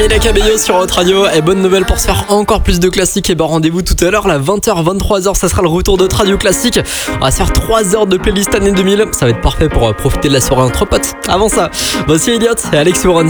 Camila Cabello sur Hot Radio. Et bonne nouvelle pour se faire encore plus de classiques. Et rendez-vous tout à l'heure, là, 20h, 23h, ça sera le retour de Radio Classique. On va se faire 3 heures de playlist année 2000. Ça va être parfait pour profiter de la soirée entre potes. Avant ça, voici Elliot et Alex Warren.